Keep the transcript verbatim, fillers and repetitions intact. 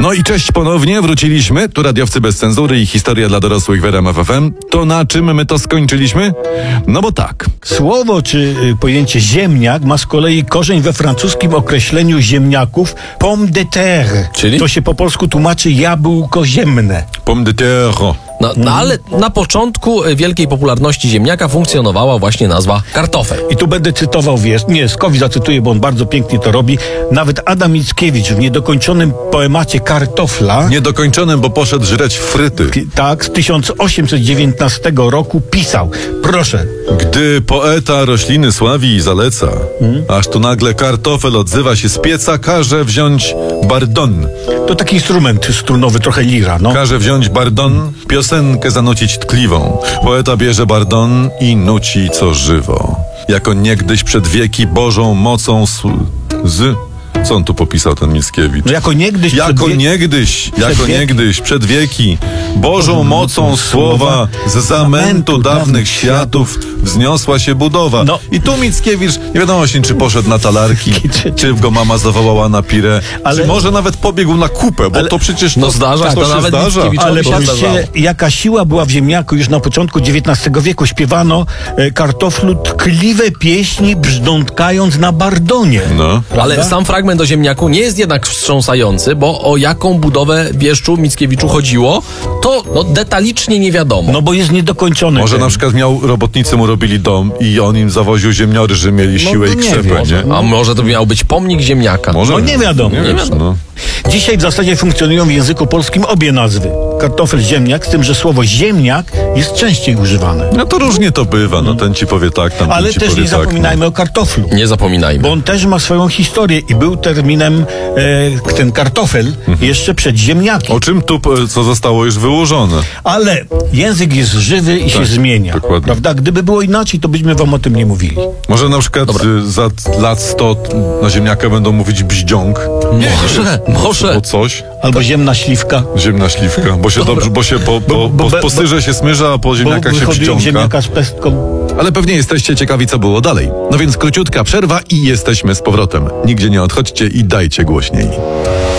No i cześć ponownie, wróciliśmy. Tu radiowcy bez cenzury i historia dla dorosłych w R M F F M. To na czym my to skończyliśmy? No bo tak. Słowo czy y, pojęcie ziemniak ma z kolei korzeń we francuskim określeniu ziemniaków pomme de terre. Czyli? To się po polsku tłumaczy jabłko ziemne. Pomme de terre. No, no ale na początku wielkiej popularności ziemniaka funkcjonowała właśnie nazwa kartofel. I tu będę cytował, wiesz, nie, Skowi zacytuję, bo on bardzo pięknie to robi. Nawet Adam Mickiewicz w niedokończonym poemacie Kartofla, Niedokończonym, bo poszedł żreć fryty. ki- tak, z tysiąc osiemset dziewiętnastego roku pisał, proszę, Gdy poeta rośliny sławi i zaleca, aż tu nagle kartofel odzywa się z pieca, każe wziąć bardon. to taki instrument strunowy, trochę lira, no. Każe wziąć bardon, piosenkę zanucić tkliwą. Poeta bierze bardon i nuci co żywo. Jako niegdyś przed wieki Bożą mocą s- z... Co on tu popisał, ten Mickiewicz? No jako niegdyś Jako przed wie- niegdyś, jako wieki. niegdyś, przed wieki, Bożą mocą słowa z zamętu dawnych światów wzniosła się budowa. No. I tu Mickiewicz, nie wiadomo się, czy poszedł na talarki, Czy- czy go mama zawołała na pirę, Ale- czy może nawet pobiegł na kupę, bo Ale- to przecież No to, zdarza, to to się nawet zdarza. Mickiewicz Ale to się patrzcie, zdarzało. jaka siła była w ziemniaku już na początku dziewiętnastego wieku. Śpiewano e, kartoflu tkliwe pieśni, brzdąkając na bardonie. No. Ale sam fragment o ziemniaku nie jest jednak wstrząsający, bo o jaką budowę wieszczu Mickiewiczu chodziło, to no, detalicznie nie wiadomo. No bo jest niedokończony. Może ten. na przykład miał, robotnicy mu robili dom i on im zawoził ziemniory, że mieli siłę no i nie krzepę, wiem. nie? A może to miał być pomnik ziemniaka? Może No nie wiadomo. Nie Nie wiesz, no. Dzisiaj w zasadzie funkcjonują w języku polskim obie nazwy. Kartofel, ziemniak, z tym, że słowo ziemniak jest częściej używane. No to różnie to bywa, no ten ci powie tak, tam Ale ten ci też powie nie tak. zapominajmy o kartoflu. Nie zapominajmy. Bo on też ma swoją historię i był terminem e, ten kartofel Mhm. jeszcze przed ziemniakiem. O czym tu, e, co zostało już wyłożone? Ale język jest żywy i się zmienia. dokładnie. Prawda? Gdyby było inaczej, to byśmy wam o tym nie mówili. Może na przykład y, za lat sto na ziemniaka będą mówić bździąg, Może, może. bo coś, Albo ziemna śliwka. ziemna śliwka, bo się dobrze, bo się po, po, Bo- bo- po, bo- po syrze się smyrza, a po Bo ziemniakach się wychodziło bździąka. ziemniaka z pestką. Ale pewnie jesteście ciekawi, co było dalej. No więc króciutka przerwa i jesteśmy z powrotem. Nigdzie nie odchodźcie i dajcie głośniej.